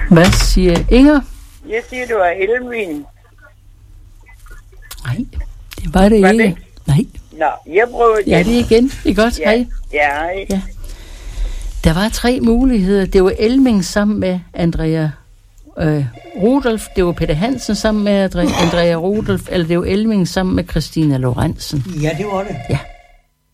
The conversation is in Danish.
Hvad siger Inger? Jeg siger, du er Elvin. Nej, det var det ikke. Det? Nej. Nå, jeg prøver igen. Ja, det er igen. Det er godt. Ja. Hej. Ja, hej. Ja. Der var 3 muligheder. Det var Elming sammen med Andrea Rudolf. Det var Peter Hansen sammen med Andrea Rudolf. Eller det var Elming sammen med Christina Lorentzen. Ja, det var det. Ja.